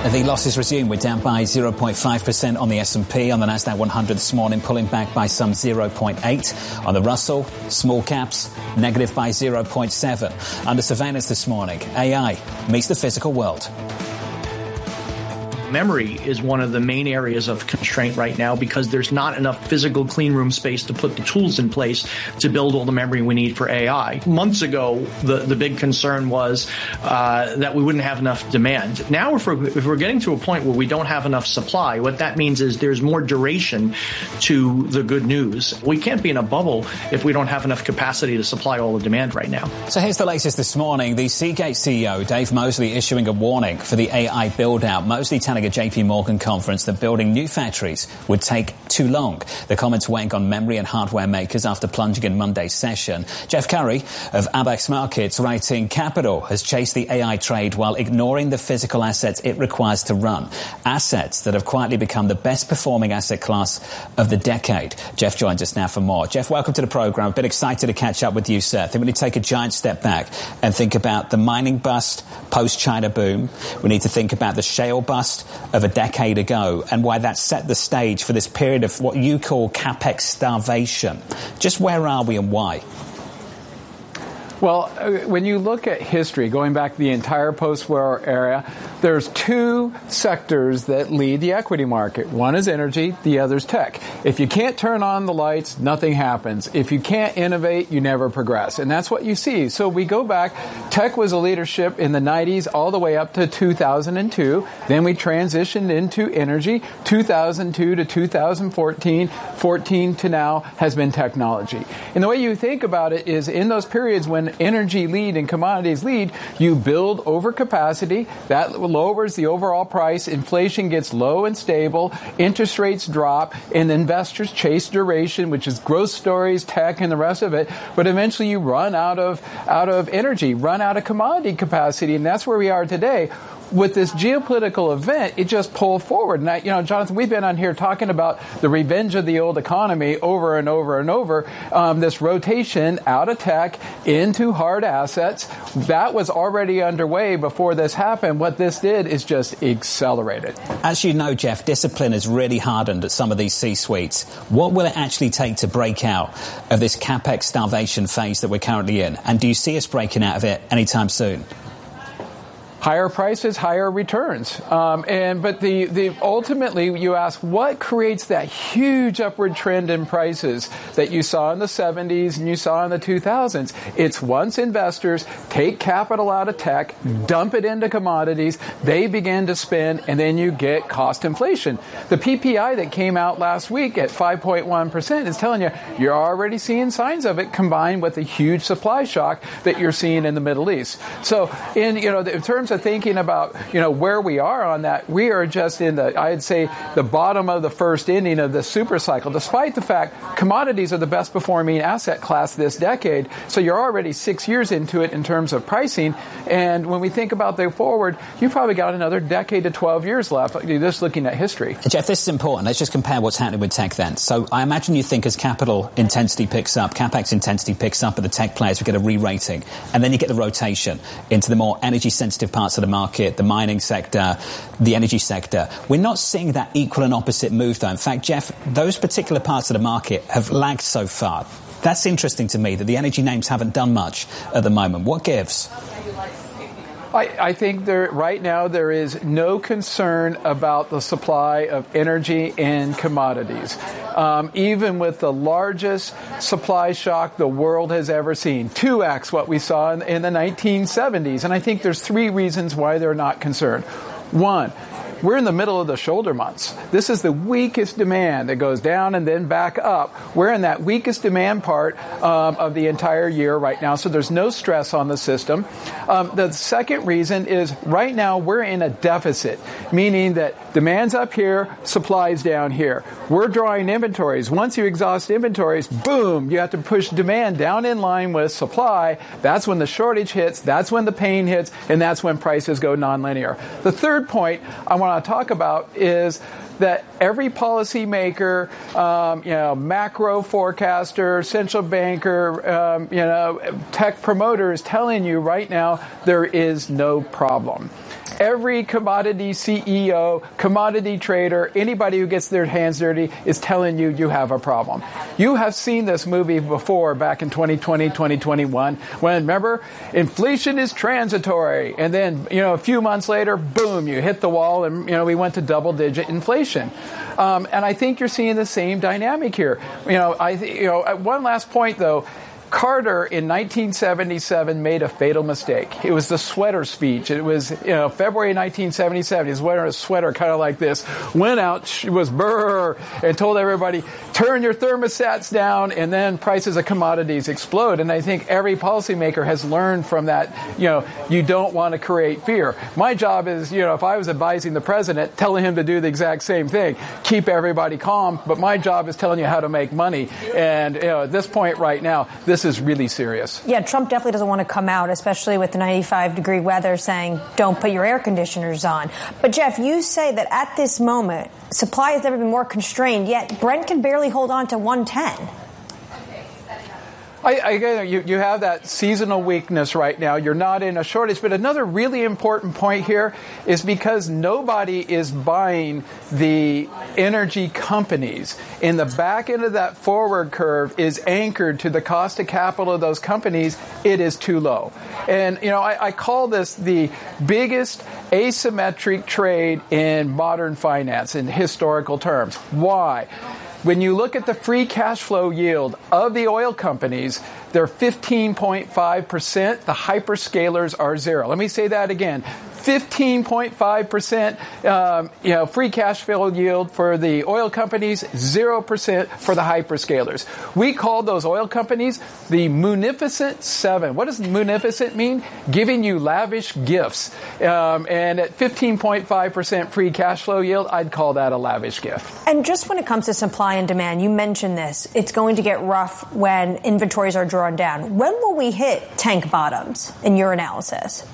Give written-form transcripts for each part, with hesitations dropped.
The losses resume. We're down by 0.5% on the S&P, on the Nasdaq 100 this morning, pulling back by some 0.8. On the Russell, small caps, negative by 0.7. Under surveillance this morning, AI meets the physical world. Memory is one of the main areas of constraint right now because there's not enough physical clean room space to put the tools in place to build all the memory we need for AI. Months ago, the big concern was that we wouldn't have enough demand. Now, if we're getting to a point where we don't have enough supply, what that means is there's more duration to the good news. We can't be in a bubble if we don't have enough capacity to supply all the demand right now. So here's the latest this morning. The Seagate CEO, Dave Mosley, issuing a warning for the AI build-out. Mosley telling a JP Morgan conference that building new factories would take too long. The comments weighing on memory and hardware makers after plunging in Monday's session. Jeff Currie of Abax Markets writing, Capital has chased the AI trade while ignoring the physical assets it requires to run. Assets that have quietly become the best performing asset class of the decade. Jeff joins us now for more. Jeff, welcome to the program. I've been excited to catch up with you, sir. I think we need to take a giant step back and think about the mining bust post-China boom. We need to think about the shale bust of a decade ago and why that set the stage for this period of what you call capex starvation. Just where are we and why? Well, when you look at history, going back the entire post-war era, there's two sectors that lead the equity market. One is energy, the other is tech. If you can't turn on the lights, nothing happens. If you can't innovate, you never progress. And that's what you see. So we go back, tech was a leadership in the 90s all the way up to 2002. Then we transitioned into energy, 2002 to 2014. 14 to now has been technology. And the way you think about it is in those periods when energy lead and commodities lead, you build overcapacity. That lowers the overall price. Inflation gets low and stable. Interest rates drop. And investors chase duration, which is growth stories, tech, and the rest of it. But eventually you run out of energy, run out of commodity capacity. And that's where we are today. With this geopolitical event, it just pulled forward. And, Jonathan, we've been on here talking about the revenge of the old economy over and over and over. This rotation out of tech into hard assets, that was already underway before this happened. What this did is just accelerate it. As you know, Jeff, discipline has really hardened at some of these C-suites. What will it actually take to break out of this capex starvation phase that we're currently in? And do you see us breaking out of it anytime soon? Higher prices, higher returns. But ultimately, you ask, what creates that huge upward trend in prices that you saw in the 70s and you saw in the 2000s? It's once investors take capital out of tech, dump it into commodities, they begin to spend, and then you get cost inflation. The PPI that came out last week at 5.1% is telling you you're already seeing signs of it combined with the huge supply shock that you're seeing in the Middle East. So in terms of thinking about, where we are on that, we are just in I'd say, the bottom of the first inning of the super cycle, despite the fact commodities are the best performing asset class this decade. So you're already 6 years into it in terms of pricing. And when we think about the forward, you've probably got another decade to 12 years left, just looking at history. Jeff, this is important. Let's just compare what's happening with tech then. So I imagine you think as capital intensity picks up, capex intensity picks up at the tech players, we get a re-rating. And then you get the rotation into the more energy sensitive parts of the market, the mining sector, the energy sector. We're not seeing that equal and opposite move, though. In fact, Jeff, those particular parts of the market have lagged so far. That's interesting to me, that the energy names haven't done much at the moment. What gives? I think right now there is no concern about the supply of energy and commodities. Even with the largest supply shock the world has ever seen, 2x what we saw in the 1970s. And I think there's three reasons why they're not concerned. One, we're in the middle of the shoulder months. This is the weakest demand that goes down and then back up. We're in that weakest demand part of the entire year right now, so there's no stress on the system. The second reason is right now we're in a deficit, meaning that demand's up here, supply's down here. We're drawing inventories. Once you exhaust inventories, boom, you have to push demand down in line with supply. That's when the shortage hits, that's when the pain hits, and that's when prices go nonlinear. The third point I want to talk about is that every policymaker, macro forecaster, central banker, tech promoter is telling you right now there is no problem. Every commodity CEO, commodity trader, anybody who gets their hands dirty is telling you you have a problem. You have seen this movie before back in 2020, 2021, when, remember, inflation is transitory. And then, a few months later, boom, you hit the wall and, we went to double-digit inflation. And I think you're seeing the same dynamic here. One last point, though. Carter in 1977 made a fatal mistake. It was the sweater speech. It was, February 1977. He was wearing a sweater kind of like this. Went out, she was brrr, and told everybody, turn your thermostats down, and then prices of commodities explode. And I think every policymaker has learned from that, you don't want to create fear. My job is, if I was advising the president, telling him to do the exact same thing, keep everybody calm. But my job is telling you how to make money. And, at this point right now, this is really serious. Yeah, Trump definitely doesn't want to come out, especially with the 95-degree weather, saying don't put your air conditioners on. But, Jeff, you say that at this moment, supply has never been more constrained, yet Brent can barely hold on to 110. You have that seasonal weakness right now. You're not in a shortage. But another really important point here is because nobody is buying the energy companies. In the back end of that forward curve is anchored to the cost of capital of those companies. It is too low. And, I call this the biggest asymmetric trade in modern finance in historical terms. Why? When you look at the free cash flow yield of the oil companies, they're 15.5%. The hyperscalers are 0. Let me say that again. 15.5%, free cash flow yield for the oil companies, 0% for the hyperscalers. We call those oil companies the Munificent Seven. What does munificent mean? Giving you lavish gifts. And at 15.5% free cash flow yield, I'd call that a lavish gift. And just when it comes to supply and demand, you mentioned this. It's going to get rough when inventories are drawn down. When will we hit tank bottoms in your analysis?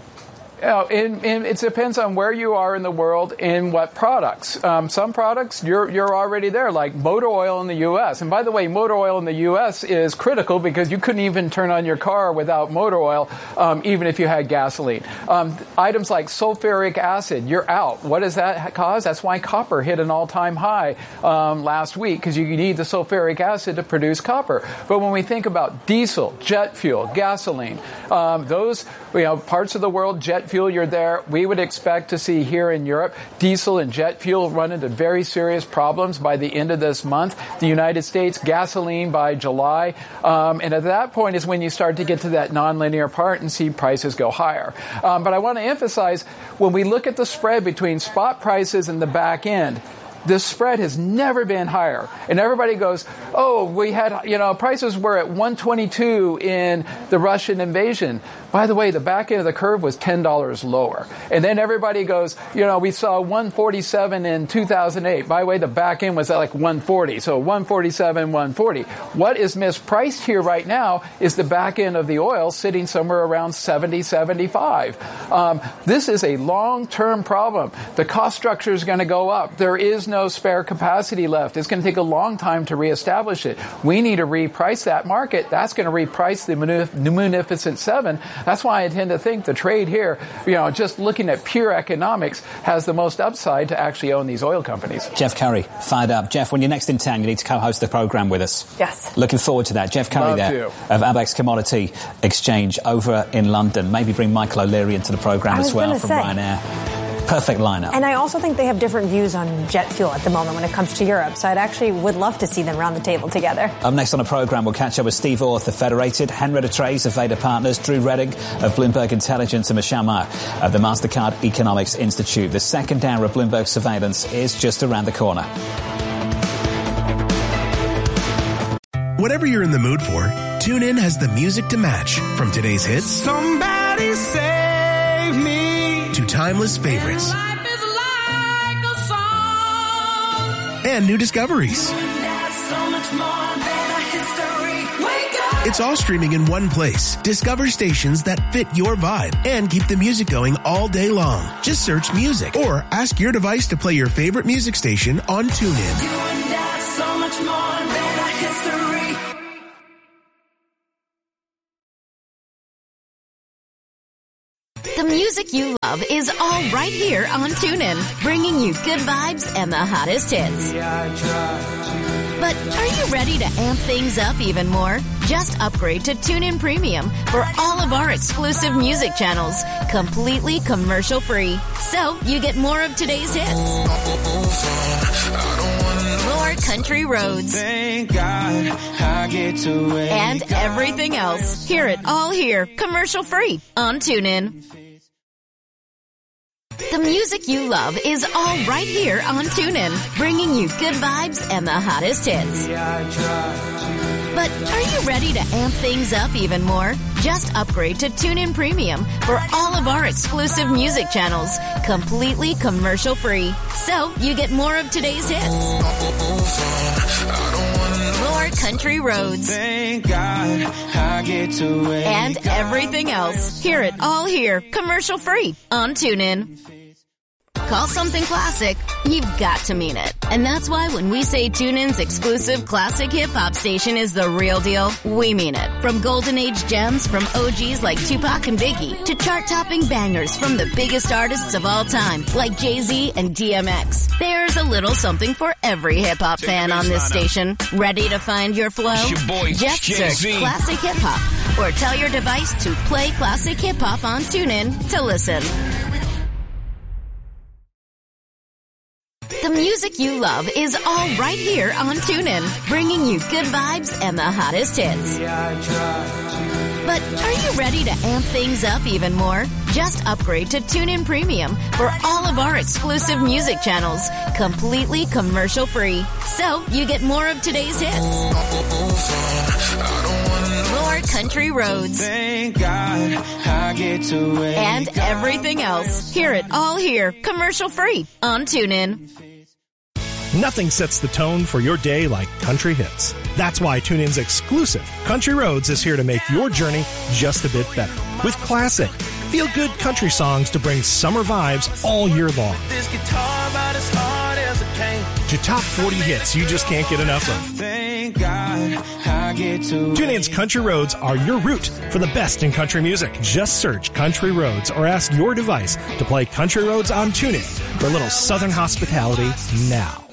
It depends on where you are in the world and what products. Some products, you're already there, like motor oil in the U.S. And by the way, motor oil in the U.S. is critical because you couldn't even turn on your car without motor oil, even if you had gasoline. Items like sulfuric acid, you're out. What does that cause? That's why copper hit an all-time high last week, because you need the sulfuric acid to produce copper. But when we think about diesel, jet fuel, gasoline, those parts of the world, jet fuel, you're there. We would expect to see here in Europe diesel and jet fuel run into very serious problems by the end of this month. The United States, gasoline by July. And at that point is when you start to get to that nonlinear part and see prices go higher. But I want to emphasize, when we look at the spread between spot prices and the back end, this spread has never been higher. And everybody goes, we had, prices were at 122 in the Russian invasion. By the way, the back end of the curve was $10 lower. And then everybody goes, we saw 147 in 2008. By the way, the back end was at like 140. So 147, 140. What is mispriced here right now is the back end of the oil sitting somewhere around 70, 75. This is a long-term problem. The cost structure is going to go up. There is no spare capacity left. It's going to take a long time to reestablish it. We need to reprice that market. That's going to reprice the Munificent Seven. That's why I tend to think the trade here, just looking at pure economics, has the most upside to actually own these oil companies. Jeff Currie, fired up. Jeff, when you're next in town, you need to co-host the program with us. Yes. Looking forward to that. Jeff Currie there of Abex Commodity Exchange over in London. Maybe bring Michael O'Leary into the program as well from Ryanair. Perfect lineup. And I also think they have different views on jet fuel at the moment when it comes to Europe. So I'd actually would love to see them around the table together. Up next on the program, we'll catch up with Steve Orth of Federated, Henrietta Trace of Veda Partners, Drew Redding of Bloomberg Intelligence, and Michelle Meyer of the MasterCard Economics Institute. The second hour of Bloomberg Surveillance is just around the corner. Whatever you're in the mood for, TuneIn has the music to match. From today's hits, Somebody Save Me, to timeless favorites. Life is like a song. And new discoveries. So much more than a history. Wake up. It's all streaming in one place. Discover stations that fit your vibe and keep the music going all day long. Just search music or ask your device to play your favorite music station on TuneIn. You and I, so much more than a history. The music you love is all right here on TuneIn, bringing you good vibes and the hottest hits. But are you ready to amp things up even more? Just upgrade to TuneIn Premium for all of our exclusive music channels, completely commercial-free. So you get more of today's hits. More country roads. Thank God I get to wake And everything else. Hear it all here, commercial-free on TuneIn. The music you love is all right here on TuneIn, bringing you good vibes and the hottest hits. But are you ready to amp things up even more? Just upgrade to TuneIn Premium for all of our exclusive music channels, completely commercial-free. So you get more of today's hits. More country roads. Thank God I get to wake And everything else. Hear it all here, commercial-free on TuneIn. Call something classic, you've got to mean it. And that's why when we say TuneIn's exclusive classic hip-hop station is the real deal, we mean it. From golden age gems from OGs like Tupac and Biggie to chart-topping bangers from the biggest artists of all time like Jay-Z and DMX. There's a little something for every hip-hop fan on this station. Ready to find your flow? Just search Classic Hip-Hop or tell your device to play Classic Hip-Hop on TuneIn to listen. The music you love is all right here on TuneIn, bringing you good vibes and the hottest hits. But are you ready to amp things up even more? Just upgrade to TuneIn Premium for all of our exclusive music channels, completely commercial-free. So you get more of today's hits. More country roads. Thank God I get to wake And everything else. Hear it all here, commercial-free on TuneIn. Nothing sets the tone for your day like country hits. That's why TuneIn's exclusive Country Roads is here to make your journey just a bit better. With classic, feel-good country songs to bring summer vibes all year long. This guitar about as hard as it came. To top 40 hits you just can't get enough of. Thank God I get to TuneIn's Country Roads are your route for the best in country music. Just search Country Roads or ask your device to play Country Roads on TuneIn for a little southern hospitality now.